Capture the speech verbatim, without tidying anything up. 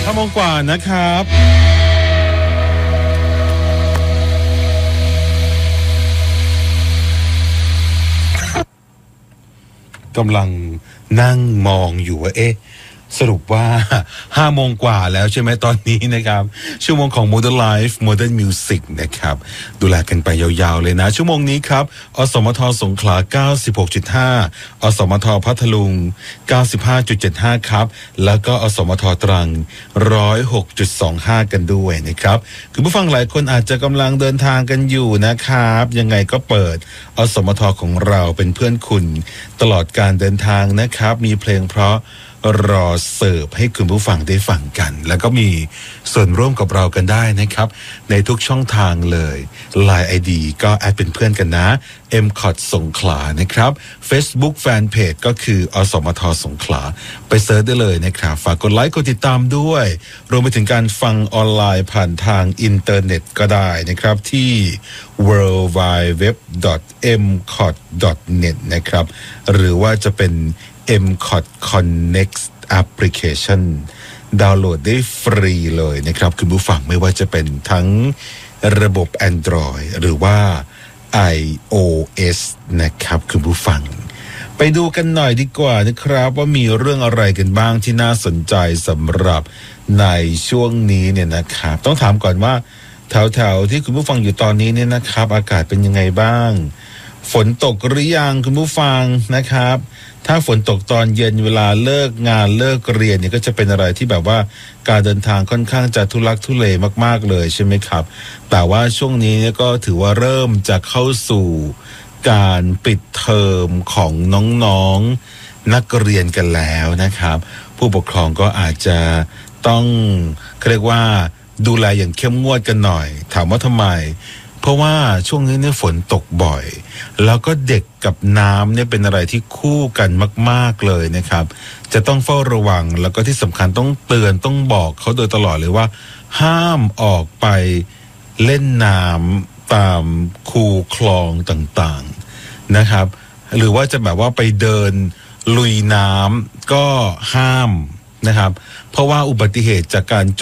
ห้าโมงกว่านะครับกำลังนั่งมองอยู่ว่าเอ๊ะสรุปว่าห้าโมงกว่าแล้วใช่ไหมตอนนี้นะครับชั่วโมงของ Modern Life Modern Music นะครับดูแลกันไปยาวๆเลยนะชั่วโมงนี้ครับอสมทสงขลา เก้าสิบหกจุดห้า อสมทพัทลุง เก้าสิบห้าจุดเจ็ดห้า ครับแล้วก็อสมทตรัง หนึ่งร้อยหกจุดสองห้า กันด้วยนะครับคุณผู้ฟังหลายคนอาจจะกำลังเดินทางกันอยู่นะครับยังไงก็เปิดอสมทของเราเป็นเพื่อนคุณตลอดการเดินทางนะครับมีเพลงเพราะรอเสิร์ฟให้คุณผู้ฟังได้ฟังกันแล้วก็มีส่วนร่วมกับเรากันได้นะครับในทุกช่องทางเลย ไลน์ ไอ ดี ก็แอดเป็นเพื่อนกันนะ เอ็ม ซี โอ ที สงขลานะครับ Facebook Fanpage ก็คืออสมทสงขลาไปเซิร์ชได้เลยนะครับฝากกดไลค์กดติดตามด้วยรวมไปถึงการฟังออนไลน์ผ่านทางอินเทอร์เน็ตก็ได้นะครับที่ ดับเบิลยู ดับเบิลยู ดับเบิลยู ดอท เอ็ม ซี โอ ที ดอท เน็ต นะครับหรือว่าจะเป็นเอ็ม ซี โอ ที Connect Application ดาวน์โหลดได้ฟรีเลยนะครับคุณผู้ฟังไม่ว่าจะเป็นทั้งระบบ Android หรือว่า iOS นะครับคุณผู้ฟังไปดูกันหน่อยดีกว่านะครับว่ามีเรื่องอะไรกันบ้างที่น่าสนใจสำหรับในช่วงนี้เนี่ยนะครับต้องถามก่อนว่าแถวๆที่คุณผู้ฟังอยู่ตอนนี้เนี่ยนะครับอากาศเป็นยังไงบ้างฝนตกหรือยังคุณผู้ฟังนะครับถ้าฝนตกตอนเย็นเวลาเลิกงานเลิกเรียนเนี่ยก็จะเป็นอะไรที่แบบว่าการเดินทางค่อนข้างจะทุลักทุเลมากๆเลยใช่ไหมครับแต่ว่าช่วงนี้ก็ถือว่าเริ่มจะเข้าสู่การปิดเทอมของน้องๆนักเรียนกันแล้วนะครับผู้ปกครองก็อาจจะต้องเรียกว่าดูแลอย่างเข้มงวดกันหน่อยถามว่าทำไมเพราะว่าช่วงนี้เนี่ยฝนตกบ่อยแล้วก็เด็กกับน้ำเนี่ยเป็นอะไรที่คู่กันมากๆเลยนะครับจะต้องเฝ้าระวังแล้วก็ที่สำคัญต้องเตือนต้องบอกเขาโดยตลอดเลยว่าห้ามออกไปเล่นน้ำตามคูคลองต่างๆนะครับหรือว่าจะแบบว่าไปเดินลุยน้ำก็ห้ามนะครับเพราะว่าอุบัติเหตุจากการ